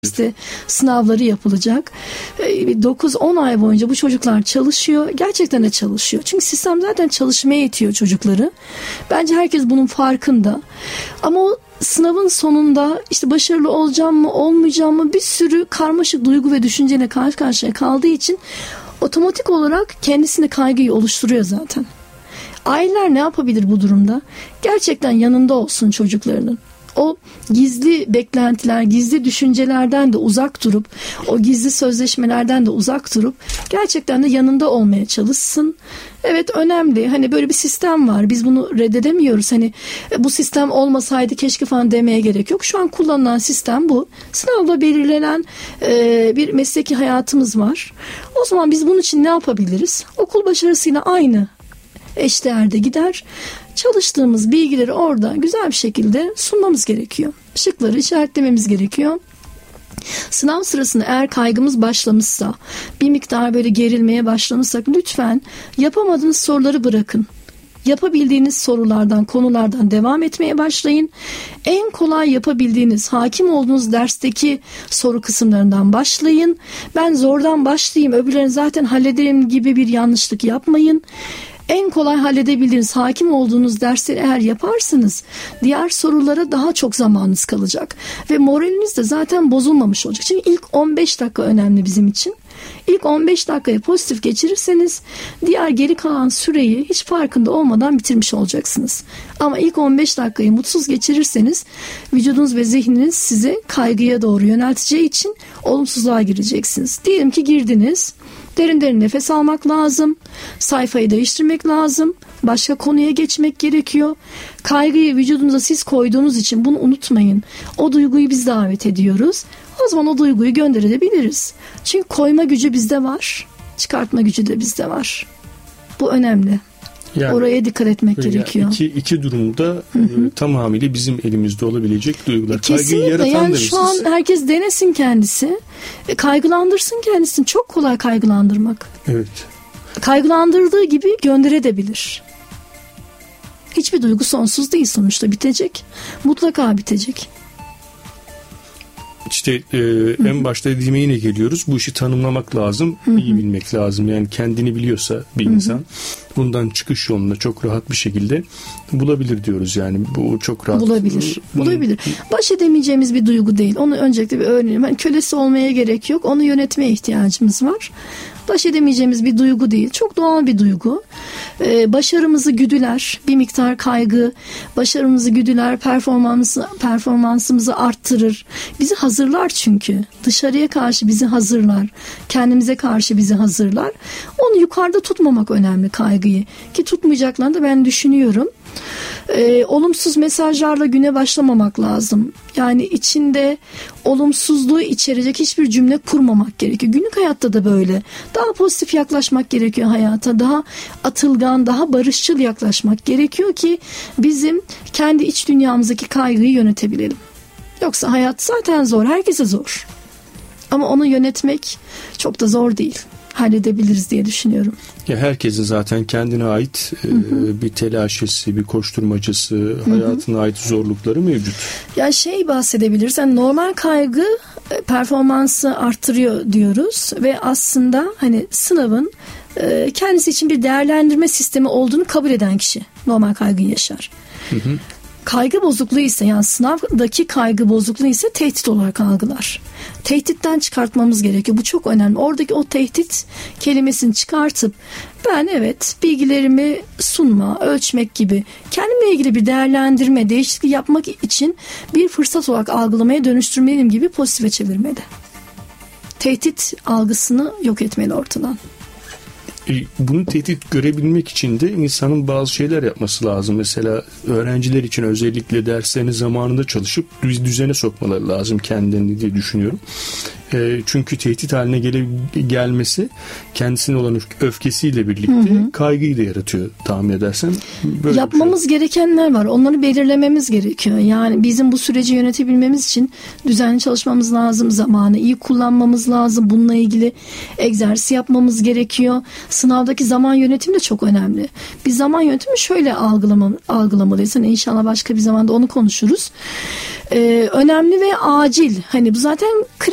Sınavları yapılacak. 9-10 ay boyunca bu çocuklar çalışıyor. Gerçekten de çalışıyor. Çünkü sistem zaten çalışmaya itiyor çocukları. Bence herkes bunun farkında. Ama o sınavın sonunda işte başarılı olacağım mı, olmayacağım mı, bir sürü karmaşık duygu ve düşünceyle karşı karşıya kaldığı için otomatik olarak kendisine kaygıyı oluşturuyor zaten. Aileler ne yapabilir bu durumda? Gerçekten yanında olsun çocuklarının. O gizli beklentiler, gizli düşüncelerden de uzak durup, o gizli sözleşmelerden de uzak durup gerçekten de yanında olmaya çalışsın. Evet, önemli. Hani böyle bir sistem var. Biz bunu reddedemiyoruz. Hani bu sistem olmasaydı keşke falan demeye gerek yok. Şu an kullanılan sistem bu. Sınavla belirlenen bir mesleki hayatımız var. O zaman biz bunun için ne yapabiliriz? Okul başarısıyla aynı eşdeğerde gider. Çalıştığımız bilgileri orada güzel bir şekilde sunmamız gerekiyor. Şıkları işaretlememiz gerekiyor. Sınav sırasında eğer kaygımız başlamışsa, bir miktar böyle gerilmeye başlamışsak lütfen yapamadığınız soruları bırakın. Yapabildiğiniz sorulardan, konulardan devam etmeye başlayın. En kolay yapabildiğiniz, hakim olduğunuz dersteki soru kısımlarından başlayın. Ben zordan başlayayım, öbürlerini zaten hallederim gibi bir yanlışlık yapmayın. En kolay halledebildiğiniz, hakim olduğunuz dersleri eğer yaparsanız diğer sorulara daha çok zamanınız kalacak. Ve moraliniz de zaten bozulmamış olacak. Çünkü ilk 15 dakika önemli bizim için. İlk 15 dakikayı pozitif geçirirseniz diğer geri kalan süreyi hiç farkında olmadan bitirmiş olacaksınız. Ama ilk 15 dakikayı mutsuz geçirirseniz vücudunuz ve zihniniz sizi kaygıya doğru yönelteceği için olumsuzluğa gireceksiniz. Diyelim ki girdiniz. Derin derin nefes almak lazım. Sayfayı değiştirmek lazım. Başka konuya geçmek gerekiyor. Kaygıyı vücudunuza siz koyduğunuz için bunu unutmayın. O duyguyu biz davet ediyoruz. O zaman o duyguyu gönderebiliriz. Çünkü koyma gücü bizde var. Çıkartma gücü de bizde var. Bu önemli. Yani, oraya dikkat etmek gerekiyor. İki durumda tamamıyla bizim elimizde olabilecek duygular. Kesinlikle. Kaygıyı yaratan yani şu an herkes denesin kendisi. Kaygılandırsın kendisini. Çok kolay kaygılandırmak. Evet. Kaygılandırdığı gibi gönderebilir. Hiçbir duygu sonsuz değil, sonuçta bitecek. Mutlaka bitecek. İşte en başta dediğime yine geliyoruz. Bu işi tanımlamak lazım, iyi bilmek lazım. Yani kendini biliyorsa bir insan bundan çıkış yolunu çok rahat bir şekilde bulabilir diyoruz. Yani bu çok rahat. Bulabilir. Baş edemeyeceğimiz bir duygu değil. Onu öncelikle bir öğrenelim. Yani kölesi olmaya gerek yok. Onu yönetmeye ihtiyacımız var. Baş edemeyeceğimiz bir duygu değil. Çok doğal bir duygu. Başarımızı güdüler. Bir miktar kaygı başarımızı güdüler. Performansımızı arttırır. Bizi hazırlar çünkü. Dışarıya karşı bizi hazırlar. Kendimize karşı bizi hazırlar. Onu yukarıda tutmamak önemli, kaygıyı. Ki tutmayacaklarını da ben düşünüyorum. Olumsuz mesajlarla güne başlamamak lazım. Yani içinde olumsuzluğu içerecek hiçbir cümle kurmamak gerekiyor. Günlük hayatta da böyle. Daha pozitif yaklaşmak gerekiyor hayata. Daha atılgan, daha barışçıl yaklaşmak gerekiyor ki bizim kendi iç dünyamızdaki kaygıyı yönetebilelim. Yoksa hayat zaten zor. Herkese zor. Ama onu yönetmek çok da zor değil. Halledebiliriz diye düşünüyorum. Ya herkesin zaten kendine ait bir telaşesi, bir koşturmacası, hayatına ait zorlukları mevcut. Ya bahsedebiliriz. Yani normal kaygı performansı arttırıyor diyoruz ve aslında hani sınavın kendisi için bir değerlendirme sistemi olduğunu kabul eden kişi normal kaygıyı yaşar. Kaygı bozukluğu ise, yani sınavdaki kaygı bozukluğu ise tehdit olarak algılar. Tehditten çıkartmamız gerekiyor. Bu çok önemli. Oradaki o tehdit kelimesini çıkartıp ben bilgilerimi sunma, ölçmek gibi kendimle ilgili bir değerlendirme, değişiklik yapmak için bir fırsat olarak algılamaya dönüştürmeliyim gibi pozitife çevirmeli. Tehdit algısını yok etmeli ortadan. Bunu tehdit görebilmek için de insanın bazı şeyler yapması lazım. Mesela öğrenciler için özellikle derslerini zamanında çalışıp düzene sokmaları lazım kendilerini diye düşünüyorum. Çünkü tehdit haline gelmesi kendisine olan öfkesiyle birlikte kaygıyı da yaratıyor, tahmin edersen. Böyle yapmamız gerekenler var. Onları belirlememiz gerekiyor. Yani bizim bu süreci yönetebilmemiz için düzenli çalışmamız lazım. Zamanı iyi kullanmamız lazım. Bununla ilgili egzersiz yapmamız gerekiyor. Sınavdaki zaman yönetimi de çok önemli. Biz zaman yönetimi şöyle algılamalıyız. Hani inşallah başka bir zamanda onu konuşuruz. Önemli ve acil. Hani bu zaten